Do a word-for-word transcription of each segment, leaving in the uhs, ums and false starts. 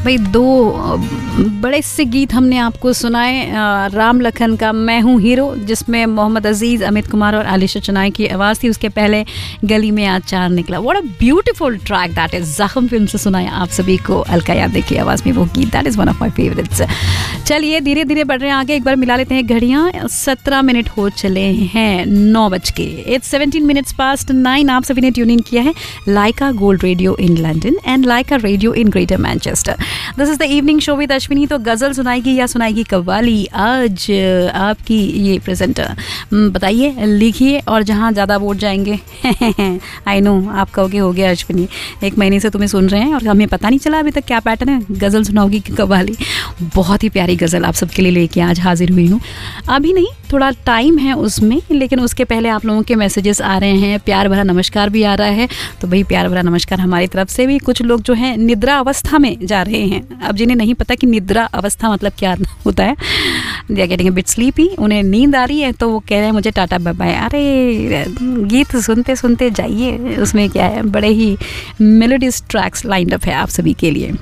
भाई दो बड़े से गीत हमने आपको सुनाए, राम लखन का मैं हूँ हीरो, जिसमें मोहम्मद अजीज़, अमित कुमार और आलिशा चनाई की आवाज़ थी। उसके पहले गली में आज चार निकला। What a beautiful track that is. ज़ख्म film से सुनाया आप सभी को अलका याग्निक की आवाज़ में वो गीत। That is one of my favourites. चलिए धीरे धीरे बढ़ रहे हैं आगे। एक बार मिला लेते हैं घड़ियाँ। सत्रह मिनट हो चले हैं नौ बज के। It's seventeen minutes past nine. आप सभी ने ट्यून इन किया है लाइका gold radio in London and Lyca radio in greater Manchester. This is the evening show with Ashwini. तो गजल सुनाएगी या सुनाएगी कव्वाली आज आपकी ये प्रेजेंटर? बताइए, लिखिए, और जहाँ ज़्यादा वोट जाएंगे आई नो आप कहोगे हो गया अश्विनी, एक महीने से तुम्हें सुन रहे हैं और हमें पता नहीं चला अभी तक क्या पैटर्न है, गज़ल सुनाओगी कि कव्वाली। बहुत ही प्यारी गज़ल आप सबके लिए लेके आज हाजिर हुई हूँ। अभी नहीं, थोड़ा टाइम है उसमें, लेकिन उसके पहले आप लोगों के मैसेजेस आ रहे हैं, प्यार भरा नमस्कार भी आ रहा है। तो भाई प्यार भरा नमस्कार हमारी तरफ से भी। कुछ लोग जो हैं निद्रा अवस्था में जा रहे हैं, अब जिन्हें नहीं पता कि निद्रा अवस्था मतलब क्या होता है, they are getting a bit sleepy, उन्हें नींद आ रही है, तो वो कह रहे हैं मुझे टाटा बाय बाय। अरे गीत सुनते सुनते जाइए, उसमें क्या है, बड़े ही मेलोडियस ट्रैक्स लाइंड अप है आप सभी के लिए।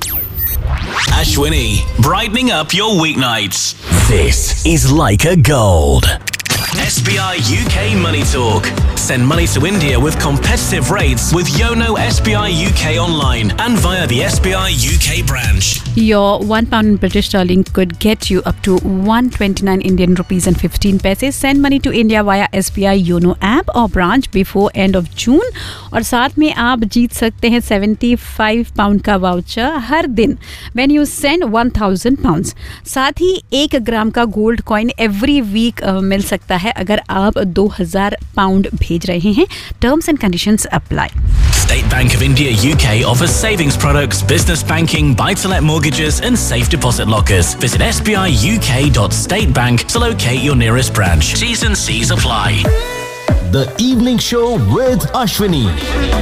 Ashwini, brightening up your weeknights. This is Laika Gold. S B I U K Money Talk. Send money to India with competitive rates with Yono S B I U K online and via the S B I U K branch. Your one pound in British sterling could get you up to one hundred twenty-nine Indian rupees and fifteen paise. Send money to India via S B I Yono app or branch before end of June. और साथ में आप जीत सकते हैं पचहत्तर pound का voucher हर दिन when you send one thousand pounds. साथ ही एक ग्राम का गोल्ड कॉइन एवरी वीक मिल सकता है अगर आप दो हज़ार पाउंड भेज रहे हैं। Terms and conditions apply. State Bank of India U K offers savings products, business banking, buy-to-let mortgages and safe deposit lockers. Visit s b i u k dot state bank to locate your nearest branch. T's and C's apply. The Evening Show with Ashwini.